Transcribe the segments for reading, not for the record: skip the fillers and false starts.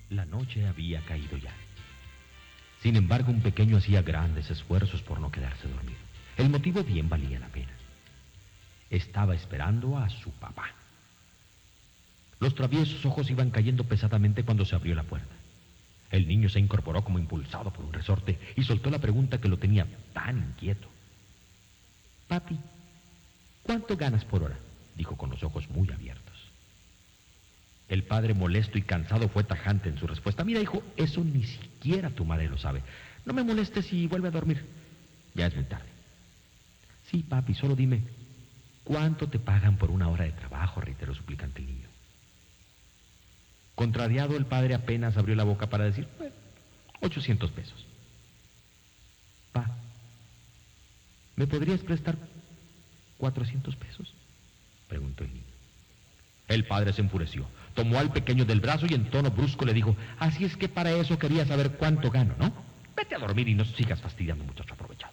La noche había caído ya. Sin embargo, un pequeño hacía grandes esfuerzos por no quedarse dormido. El motivo bien valía la pena. Estaba esperando a su papá. Los traviesos ojos iban cayendo pesadamente cuando se abrió la puerta. El niño se incorporó como impulsado por un resorte y soltó la pregunta que lo tenía tan inquieto. Papi, ¿cuánto ganas por hora?, dijo con los ojos muy abiertos. El padre, molesto y cansado, fue tajante en su respuesta. Mira, hijo, eso ni siquiera tu madre lo sabe. No me molestes y vuelve a dormir. Ya es muy tarde. Sí, papi, solo dime, ¿cuánto te pagan por una hora de trabajo?, reiteró suplicante el niño. Contrariado, el padre apenas abrió la boca para decir, 800 pesos. Pa, ¿me podrías prestar 400 pesos? Preguntó el niño. El padre se enfureció, tomó al pequeño del brazo y en tono brusco le dijo, así es que para eso quería saber cuánto gano, ¿no? Vete a dormir y no sigas fastidiando, muchacho aprovechado.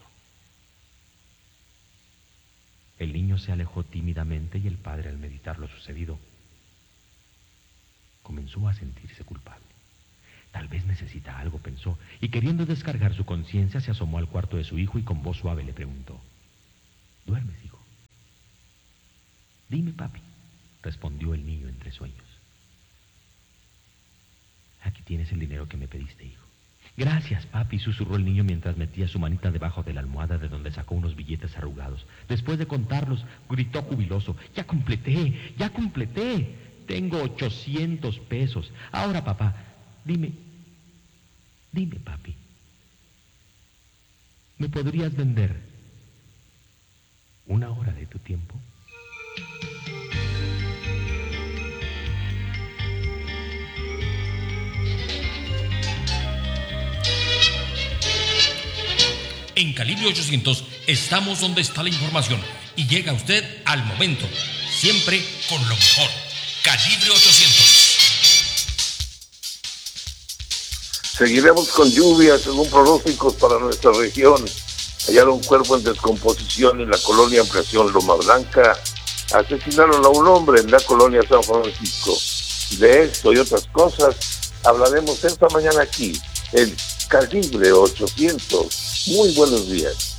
El niño se alejó tímidamente y el padre, al meditar lo sucedido, comenzó a sentirse culpable. Tal vez necesita algo, pensó, y queriendo descargar su conciencia, se asomó al cuarto de su hijo y con voz suave le preguntó, ¿duermes, hijo? Dime, papi, respondió el niño entre sueños. Aquí tienes el dinero que me pediste, hijo. Gracias, papi, susurró el niño mientras metía su manita debajo de la almohada de donde sacó unos billetes arrugados. Después de contarlos, gritó jubiloso, ¡ya completé! ¡Ya completé! Tengo 800 pesos. Ahora, papá, dime, papi, ¿me podrías vender una hora de tu tiempo? En Calibre 800 estamos donde está la información y llega usted al momento, siempre con lo mejor. Calibre 800. Seguiremos con lluvias según pronósticos para nuestra región. Hallaron un cuerpo en descomposición en la colonia Ampliación Loma Blanca. Asesinaron a un hombre en la colonia San Francisco. De esto y otras cosas hablaremos esta mañana aquí, en Calibre 800. Muy buenos días.